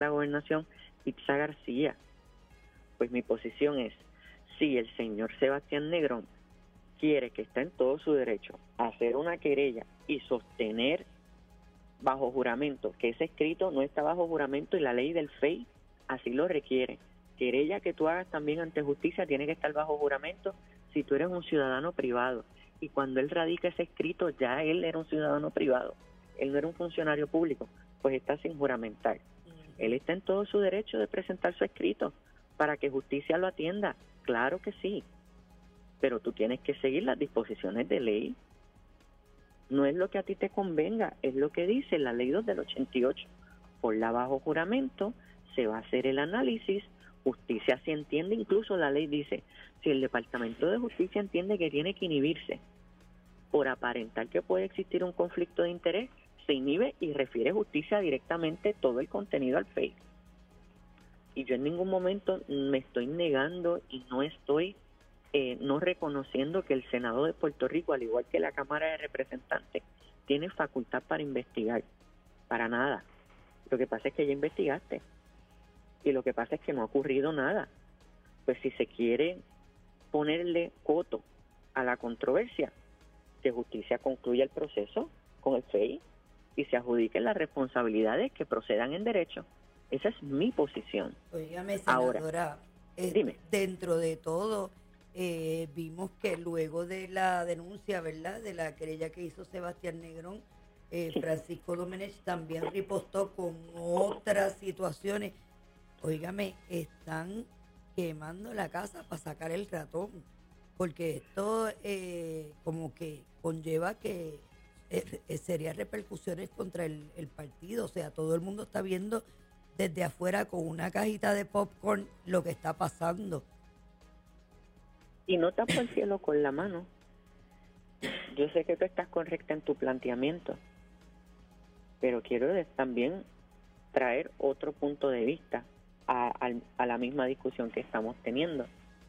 la Gobernación, Itza García. Pues mi posición es, si el señor Sebastián Negrón quiere, que está en todo su derecho, hacer una querella y sostener bajo juramento, que ese escrito no está bajo juramento y la ley del FEI así lo requiere. Querella que tú hagas también ante justicia tiene que estar bajo juramento si tú eres un ciudadano privado. Y cuando él radica ese escrito, ya él era un ciudadano privado, él no era un funcionario público, pues está sin juramentar. Él está en todo su derecho de presentar su escrito para que justicia lo atienda, claro que sí, pero tú tienes que seguir las disposiciones de ley. No es lo que a ti te convenga, es lo que dice la ley 2 del 88. Por la bajo juramento se va a hacer el análisis, justicia se entiende, incluso la ley dice, si el Departamento de Justicia entiende que tiene que inhibirse por aparentar que puede existir un conflicto de interés, se inhibe y refiere justicia directamente todo el contenido al FEI. Y yo en ningún momento me estoy negando y no estoy no reconociendo que el Senado de Puerto Rico, al igual que la Cámara de Representantes, tiene facultad para investigar. Para nada. Lo que pasa es que ya investigaste. Y lo que pasa es que no ha ocurrido nada. Pues si se quiere ponerle coto a la controversia, que justicia concluya el proceso con el FEI y se adjudiquen las responsabilidades que procedan en derecho. Esa es mi posición. Óigame, senadora, Ahora, dime. dentro de todo, vimos que luego de la denuncia, ¿verdad?, de la querella que hizo Sebastián Negrón, Francisco Domenech también ripostó con otras situaciones. Óigame, están quemando la casa para sacar el ratón, porque esto como que conlleva que serían repercusiones contra el partido. O sea, todo el mundo está viendo desde afuera con una cajita de popcorn lo que está pasando. Y no tapo el cielo con la mano. Yo sé que tú estás correcta en tu planteamiento, pero quiero también traer otro punto de vista a la misma discusión que estamos teniendo.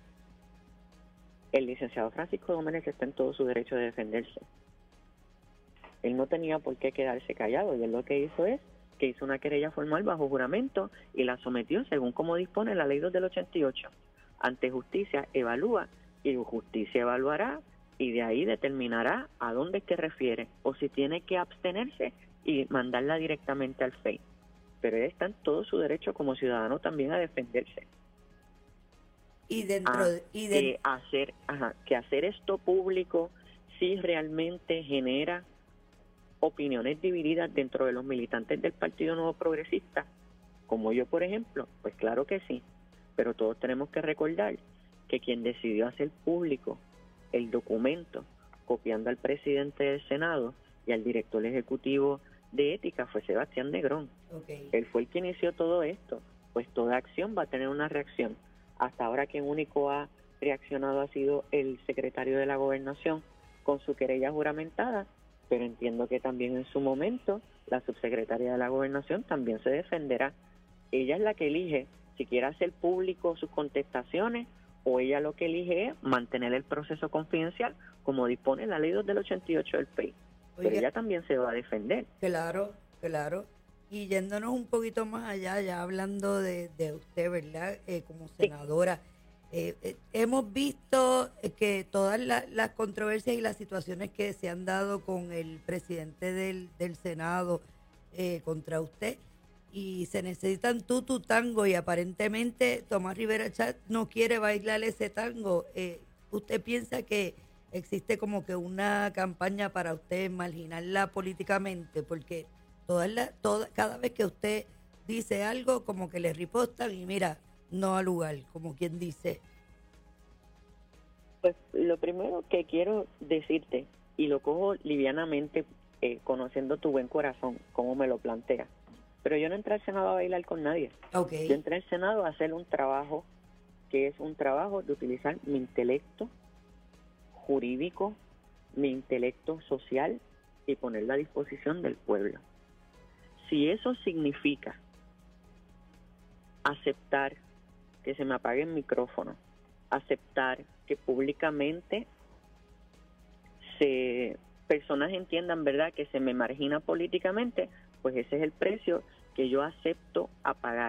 El licenciado Francisco Domenech está en todo su derecho de defenderse. Él no tenía por qué quedarse callado, y él lo que hizo es que hizo una querella formal bajo juramento y la sometió según como dispone la ley 2 del 88. Ante justicia evalúa y justicia evaluará y de ahí determinará a dónde es que refiere o si tiene que abstenerse y mandarla directamente al FEI. Pero él está en todo su derecho como ciudadano también a defenderse. Y dentro que hacer esto público sí realmente genera opiniones divididas dentro de los militantes del Partido Nuevo Progresista, como yo, por ejemplo, pues claro que sí, pero todos tenemos que recordar que quien decidió hacer público el documento copiando al presidente del Senado y al director ejecutivo de ética fue Sebastián Negrón. Okay. Él fue el que inició todo esto, pues toda acción va a tener una reacción. Hasta ahora quien único ha reaccionado ha sido el secretario de la Gobernación con su querella juramentada, pero entiendo que también en su momento la subsecretaria de la Gobernación también se defenderá. Ella es la que elige si quiere hacer público sus contestaciones o ella lo que elige es mantener el proceso confidencial como dispone la ley 2 del 88 del FEI. Pero ella también se va a defender. Claro, claro. Y yéndonos un poquito más allá, ya hablando de usted, ¿verdad? Como senadora, hemos visto que todas las controversias y las situaciones que se han dado con el presidente del Senado contra usted, y se necesitan tu tango, y aparentemente Tomás Rivera Chatz no quiere bailar ese tango. ¿Usted piensa que existe como que una campaña para usted marginarla políticamente? Porque cada vez que usted dice algo, como que le ripostan y mira, no al lugar, como quien dice. Pues lo primero que quiero decirte, y lo cojo livianamente, conociendo tu buen corazón, como me lo planteas, pero yo no entré al Senado a bailar con nadie. Okay. Yo entré al Senado a hacer un trabajo que es un trabajo de utilizar mi intelecto jurídico, mi intelecto social y ponerlo a disposición del pueblo. Si eso significa aceptar que se me apague el micrófono, aceptar que públicamente personas entiendan, ¿verdad?, que se me margina políticamente, pues ese es el precio que yo acepto a pagar.